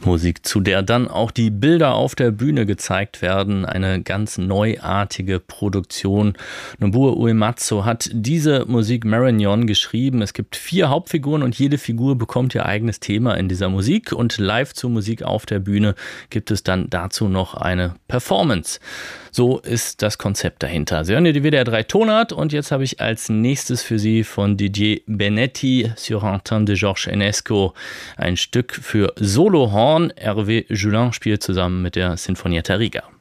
Musik, zu der dann auch die Bilder auf der Bühne gezeigt werden. Eine ganz neuartige Produktion. Nobuo Uematsu hat diese Musik Marignon geschrieben. Es gibt 4 Hauptfiguren und jede Figur bekommt ihr eigenes Thema in dieser Musik. Und live zur Musik auf der Bühne gibt es dann dazu noch eine Performance. So ist das Konzept dahinter. Sie hören hier die WDR 3 Tonart und jetzt habe ich als nächstes für Sie von Didier Benetti sur un thème de Georges Enesco ein Stück für Solohorn. Hervé Julin spielt zusammen mit der Sinfonietta Riga.